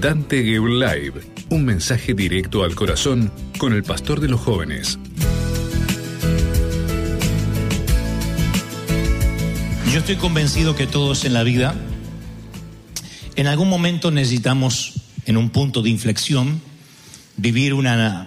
Dante Gebel Live, un mensaje directo al corazón con el pastor de los jóvenes. Yo estoy convencido que todos en la vida, en algún momento necesitamos, en un punto de inflexión, vivir una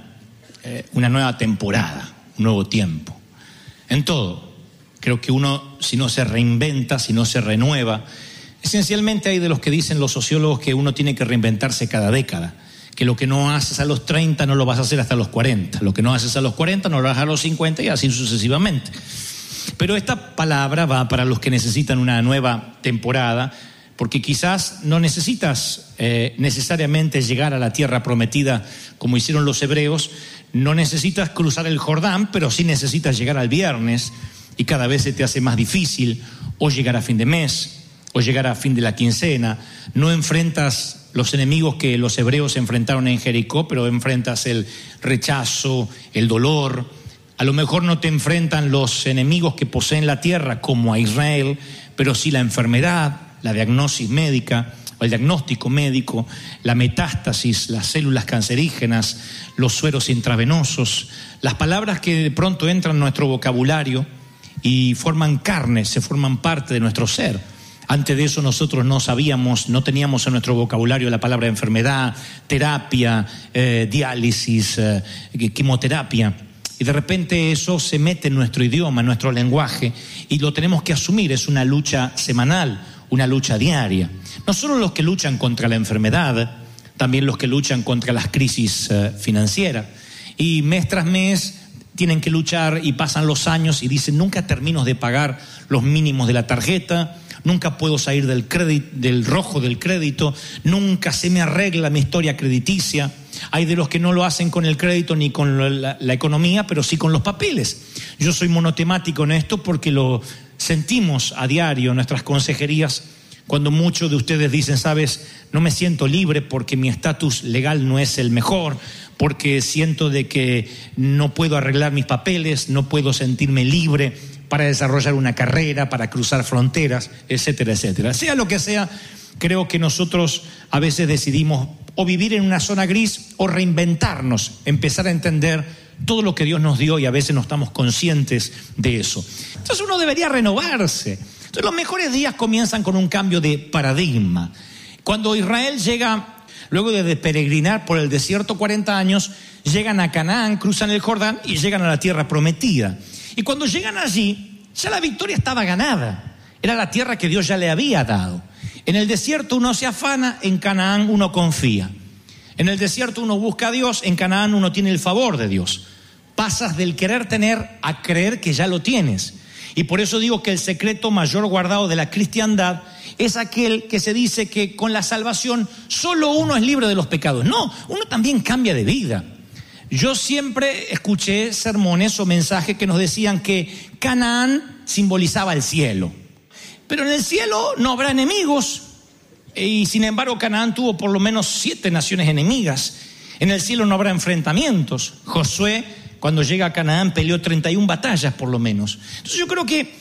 nueva temporada, un nuevo tiempo. En todo. Creo que uno, si no se reinventa, si no se renueva, esencialmente hay de los que dicen los sociólogos que uno tiene que reinventarse cada década, que lo que no haces a los 30 no lo vas a hacer hasta los 40, lo que no haces a los 40 no lo vas a hacer a los 50 y así sucesivamente. Pero esta palabra va para los que necesitan una nueva temporada, porque quizás no necesitas necesariamente llegar a la tierra prometida como hicieron los hebreos, no necesitas cruzar el Jordán, pero sí necesitas llegar al viernes y cada vez se te hace más difícil, o llegar a fin de mes, o llegar a fin de la quincena. No enfrentas los enemigos que los hebreos enfrentaron en Jericó, pero enfrentas el rechazo, el dolor. A lo mejor no te enfrentan los enemigos que poseen la tierra como a Israel, pero sí la enfermedad, la diagnosis médica, el diagnóstico médico, la metástasis, las células cancerígenas, los sueros intravenosos, las palabras que de pronto entran en nuestro vocabulario y forman carne, se forman parte de nuestro ser. Antes de eso nosotros no sabíamos, no teníamos en nuestro vocabulario la palabra enfermedad, terapia, diálisis, quimioterapia. Y de repente eso se mete en nuestro idioma, en nuestro lenguaje, y lo tenemos que asumir. Es una lucha semanal, una lucha diaria. No solo los que luchan contra la enfermedad, también los que luchan contra las crisis financieras. Y mes tras mes tienen que luchar y pasan los años y dicen, nunca termino de pagar los mínimos de la tarjeta, nunca puedo salir del rojo del crédito, nunca se me arregla mi historia crediticia. Hay de los que no lo hacen con el crédito ni con la economía, pero sí con los papeles. Yo soy monotemático en esto porque lo sentimos a diario en nuestras consejerías, cuando muchos de ustedes dicen, sabes, no me siento libre porque mi estatus legal no es el mejor, porque siento de que no puedo arreglar mis papeles, no puedo sentirme libre para desarrollar una carrera, para cruzar fronteras, etcétera, etcétera. Sea lo que sea, creo que nosotros a veces decidimos o vivir en una zona gris o reinventarnos, empezar a entender todo lo que Dios nos dio y a veces no estamos conscientes de eso. Entonces uno debería renovarse. Entonces los mejores días comienzan con un cambio de paradigma. Cuando Israel llega, luego de peregrinar por el desierto 40 años, llegan a Canaán, cruzan el Jordán y llegan a la tierra prometida. Y cuando llegan allí, ya la victoria estaba ganada. Era la tierra que Dios ya le había dado. En el desierto uno se afana, en Canaán uno confía. En el desierto uno busca a Dios, en Canaán uno tiene el favor de Dios. Pasas del querer tener a creer que ya lo tienes. Y por eso digo que el secreto mayor guardado de la cristiandad es aquel que se dice que con la salvación solo uno es libre de los pecados. No, uno también cambia de vida. Yo siempre escuché sermones o mensajes que nos decían que Canaán simbolizaba el cielo. Pero en el cielo no habrá enemigos. Y sin embargo Canaán tuvo por lo menos 7 naciones enemigas. En el cielo no habrá enfrentamientos. Josué, cuando llega a Canaán, peleó 31 batallas por lo menos. Entonces yo creo que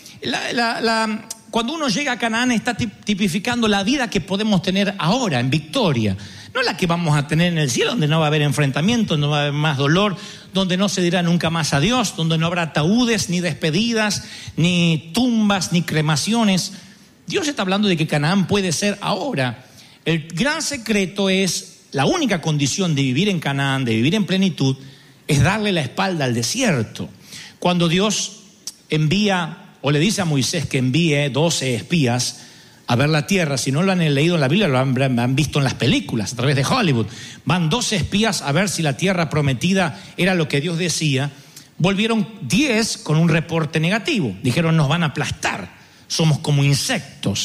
cuando uno llega a Canaán está tipificando la vida que podemos tener ahora en victoria. No la que vamos a tener en el cielo, donde no va a haber enfrentamientos, no va a haber más dolor, donde no se dirá nunca más adiós, donde no habrá ataúdes, ni despedidas, ni tumbas, ni cremaciones. Dios está hablando de que Canaán puede ser ahora. El gran secreto es, la única condición de vivir en Canaán, de vivir en plenitud, es darle la espalda al desierto. Cuando Dios envía, o le dice a Moisés que envíe 12 espías a ver la tierra, si no lo han leído en la Biblia, lo han visto en las películas, a través de Hollywood. Van 12 espías a ver si la tierra prometida era lo que Dios decía. Volvieron 10 con un reporte negativo. Dijeron, nos van a aplastar, somos como insectos.